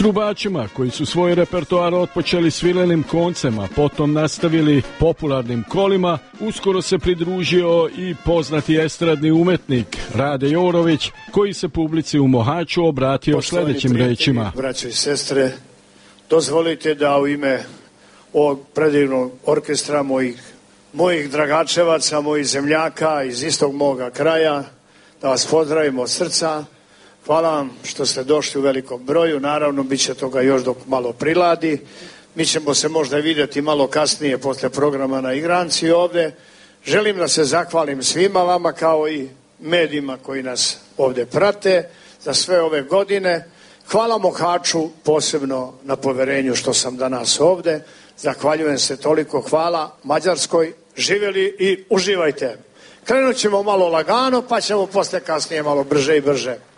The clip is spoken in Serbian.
trubačima koji su svoj repertoar otpočeli svilenim koncem, a potom nastavili popularnim kolima, uskoro se pridružio i poznati estradni umetnik Rade Jorović, koji se publici u Mohaču obratio sljedećim rečima. Braćo i sestre, dozvolite da u ime ovog predivnog orkestra mojih dragačevaca, mojih zemljaka iz istog moga kraja, da vas pozdravimo od srca. Hvala vam što ste došli u velikom broju, naravno bit će toga još dok malo priladi. Mi ćemo se možda vidjeti malo kasnije posle programa na Igranci ovdje. Želim da se zahvalim svima vama kao i medijima koji nas ovdje prate za sve ove godine. Hvala Mohaču posebno na poverenju što sam danas ovdje. Zahvaljujem se toliko, hvala Mađarskoj, živjeli i uživajte. Krenut ćemo malo lagano pa ćemo posle kasnije malo brže i brže.